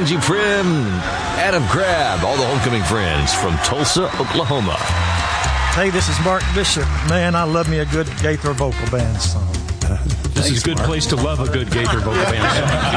Angie Prim, Adam Crabb, all the homecoming friends from Tulsa, Oklahoma. Hey, this is Mark Bishop. Man, I love me a good Gaither vocal band song. This is a good place to love a good Gaither vocal band song.